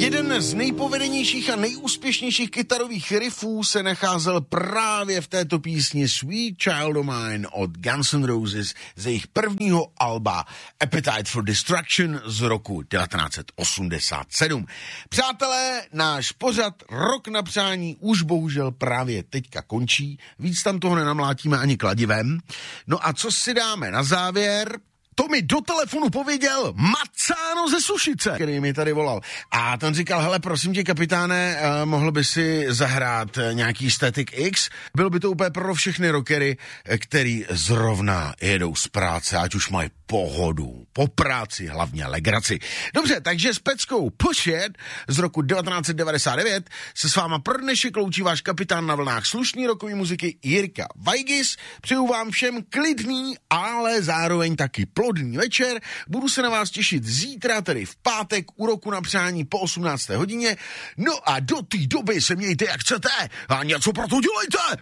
Jeden z nejpovedenějších a nejúspěšnějších kytarových riffů se nacházel právě v této písni Sweet Child of Mine od Guns N' Roses z jejich prvního alba Appetite for Destruction z roku 1987. Přátelé, náš pořad Rok na přání už bohužel právě teďka končí, víc tam toho nenamlátíme ani kladivem. No a co si dáme na závěr? To mi do telefonu pověděl Macáno ze Sušice, který mi tady volal. A ten říkal, hele, prosím tě, kapitáne, mohl by si zahrát nějaký Static X? Bylo by to úplně pro všechny rockery, který zrovna jedou z práce, ať už mají pohodu, po práci, hlavně legraci. Dobře, takže s peckou Push It z roku 1999 se s váma pro dnešek loučí váš kapitán na vlnách slušný rockový muziky Jirka Vajgis. Přeju vám všem klidný, ale zároveň taky plodný večer. Budu se na vás těšit zítra, tedy v pátek, u Roku na přání po 18. hodině. No a do té doby se mějte jak chcete a něco pro to dělejte.